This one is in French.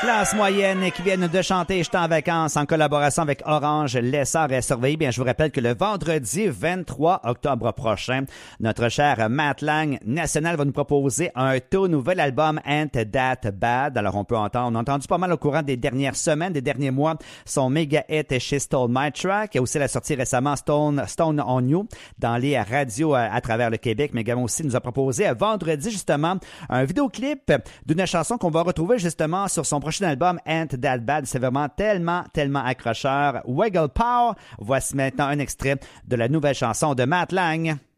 Classe moyenne qui viennent de chanter « J'étais en vacances » en collaboration avec Orange, Lessard et Surveillé. Bien, je vous rappelle que le vendredi 23 octobre prochain, notre cher Matt Lang National va nous proposer un tout nouvel album « Ain't That Bad ». Alors, on a entendu pas mal au courant des dernières semaines, des derniers mois, son méga hit « She Stole My Track ». Il y a aussi la sortie récemment Stone on You dans les radios à travers le Québec, mais également aussi nous a proposé vendredi justement un vidéoclip d'une chanson qu'on va retrouver justement sur son prochain album Ain't That Bad. C'est vraiment tellement accrocheur. Wiggle Power. Voici maintenant un extrait de la nouvelle chanson de Matt Lang.